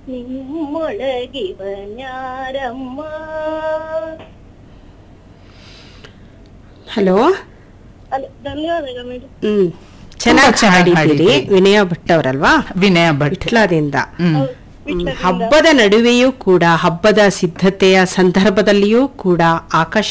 ನಿಮ್ಮೊಳಗಿವನ್ಯಾರಮ್ಮ. Hello. ಧನ್ಯವಾದಗಳು madam. ಚೆನ್ನಾಗಿ ಹಾಡಿದ್ದೀರಿ. ವಿನಯ ಭಟ್ ಅವರಲ್ವಾ? ವಿನಯ ಭಟ್, ವಿಟ್ಲದಿಂದ. ಹಬ್ಬದ ನಡುವೆಯೂ ಕೂಡ, ಹಬ್ಬದ ಸಿದ್ಧತೆಯ ಸಂದರ್ಭದಲ್ಲಿಯೂ ಕೂಡ